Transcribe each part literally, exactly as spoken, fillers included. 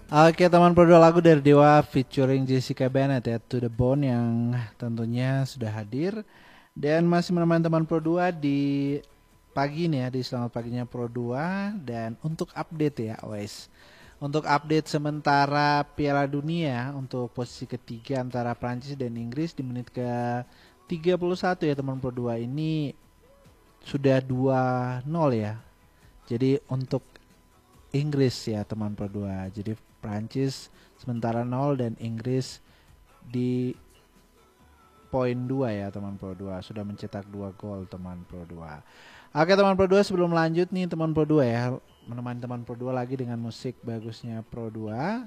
Oke teman Pro dua, lagu dari Dewa featuring Jessica Bennett ya, To The Bone, yang tentunya sudah hadir dan masih menemani teman Pro dua di pagi ini ya, di Selamat Paginya Pro dua. Dan untuk update ya guys, untuk update sementara Piala Dunia untuk posisi ketiga antara Prancis dan Inggris di menit ke tiga puluh satu ya teman Pro dua, ini sudah dua nol ya. Jadi untuk Inggris ya teman Pro dua. Jadi Prancis sementara nol dan Inggris di poin dua ya teman Pro dua. Sudah mencetak dua gol teman Pro dua. Oke teman Pro dua, sebelum lanjut nih teman Pro dua ya, menemani teman Pro dua lagi dengan musik bagusnya Pro dua.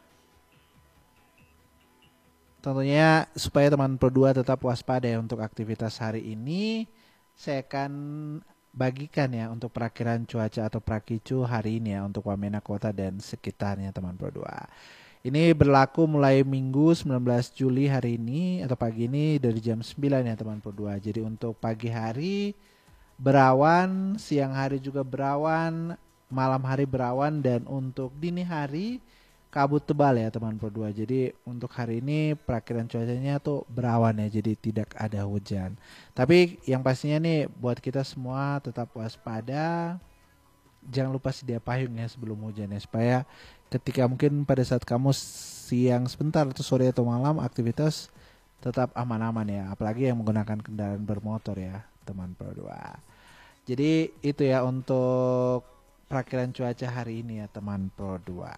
Tentunya supaya teman Pro dua tetap waspada ya untuk aktivitas hari ini, saya akan bagikan ya untuk perakiran cuaca atau prakicu hari ini ya untuk Wamena Kota dan sekitarnya teman Pro dua. Ini berlaku mulai Minggu sembilan belas Juli hari ini atau pagi ini dari jam sembilan ya teman Pro dua. Jadi untuk pagi hari berawan, siang hari juga berawan, malam hari berawan, dan untuk dini hari kabut tebal ya teman Pro dua. Jadi untuk hari ini perakiran cuacanya tuh berawan ya, jadi tidak ada hujan. Tapi yang pastinya nih buat kita semua tetap waspada. Jangan lupa sedia payung ya sebelum hujan ya, supaya ketika mungkin pada saat kamu siang sebentar atau sore atau malam aktivitas tetap aman-aman ya. Apalagi yang menggunakan kendaraan bermotor ya teman Pro dua. Jadi itu ya untuk perakiran cuaca hari ini ya teman Pro dua.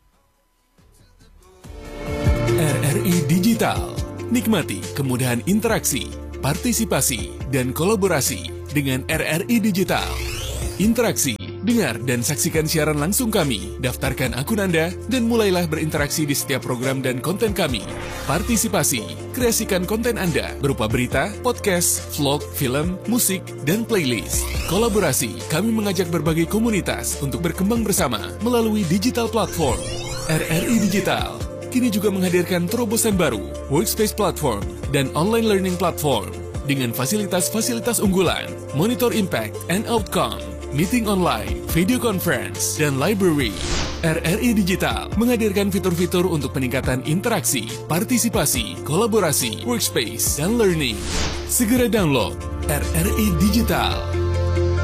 R R I Digital. Nikmati kemudahan interaksi, partisipasi, dan kolaborasi dengan R R I Digital. Interaksi, dengar dan saksikan siaran langsung kami, daftarkan akun Anda, dan mulailah berinteraksi di setiap program dan konten kami. Partisipasi, kreasikan konten Anda berupa berita, podcast, vlog, film, musik, dan playlist. Kolaborasi, kami mengajak berbagai komunitas untuk berkembang bersama melalui digital platform. R R I Digital kini juga menghadirkan terobosan baru, workspace platform, dan online learning platform dengan fasilitas-fasilitas unggulan, monitor impact and outcome, meeting online, video conference, dan library. R R I Digital menghadirkan fitur-fitur untuk peningkatan interaksi, partisipasi, kolaborasi, workspace, dan learning. Segera download R R I Digital.